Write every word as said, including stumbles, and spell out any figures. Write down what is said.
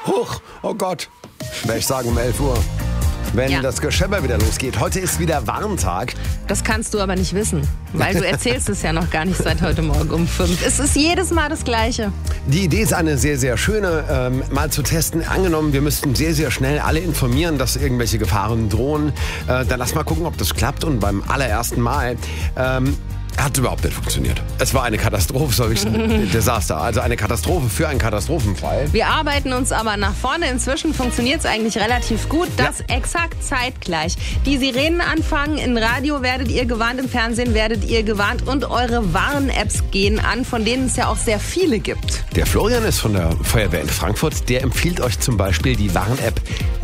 Huch, oh Gott. Werde ich sagen um elf Uhr. Wenn Ja. das Geschäber wieder losgeht. Heute ist wieder Warntag. Das kannst du aber nicht wissen, weil du erzählst es ja noch gar nicht seit heute Morgen um fünf. Es ist jedes Mal das Gleiche. Die Idee ist eine sehr, sehr schöne, ähm, mal zu testen. Angenommen, wir müssten sehr, sehr schnell alle informieren, dass irgendwelche Gefahren drohen. Äh, dann lass mal gucken, ob das klappt. Und beim allerersten Mal ähm, hat es überhaupt nicht funktioniert. Es war eine Katastrophe, so ein Desaster. Also eine Katastrophe für einen Katastrophenfall. Wir arbeiten uns aber nach vorne. Inzwischen funktioniert es eigentlich relativ gut. Das exakt zeitgleich. Die Sirenen anfangen. In Radio werdet ihr gewarnt, im Fernsehen werdet ihr gewarnt. Und eure Warn-Apps gehen an, von denen es ja auch sehr viele gibt. Der Florian ist von der Feuerwehr in Frankfurt. Der empfiehlt euch zum Beispiel die Warn-App